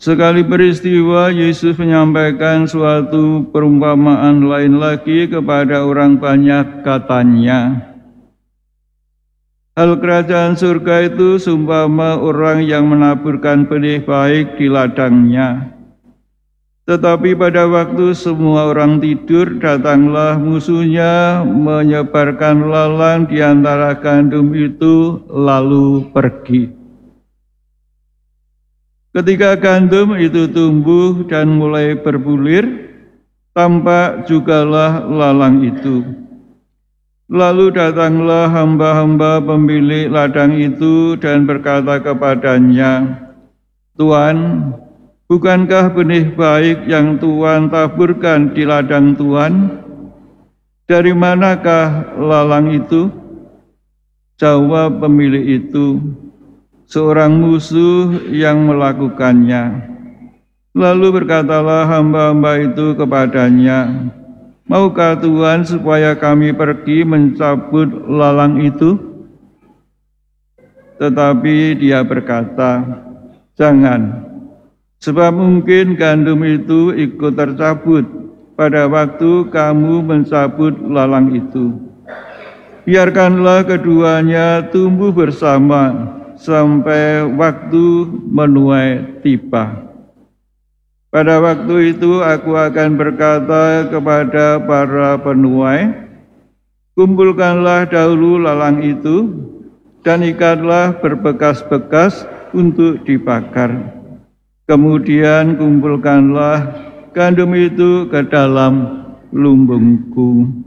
Sekali peristiwa, Yesus menyampaikan suatu perumpamaan lain lagi kepada orang banyak, katanya, hal kerajaan surga itu seumpama orang yang menaburkan benih baik di ladangnya. Tetapi pada waktu semua orang tidur, datanglah musuhnya menyebarkan lalang di antara gandum itu, lalu pergi. Ketika gandum itu tumbuh dan mulai berbulir, tampak jugalah lalang itu. Lalu datanglah hamba-hamba pemilik ladang itu dan berkata kepadanya, Tuan, bukankah benih baik yang Tuan taburkan di ladang Tuan? Dari manakah lalang itu? Jawab pemilik itu, seorang musuh yang melakukannya. Lalu berkatalah hamba-hamba itu kepadanya, maukah Tuhan supaya kami pergi mencabut lalang itu? Tetapi dia berkata, jangan, sebab mungkin gandum itu ikut tercabut pada waktu kamu mencabut lalang itu. Biarkanlah keduanya tumbuh bersama sampai waktu menuai tiba. Pada waktu itu aku akan berkata kepada para penuai, kumpulkanlah dahulu lalang itu dan ikatlah berbekas-bekas untuk dibakar. Kemudian kumpulkanlah gandum itu ke dalam lumbungku.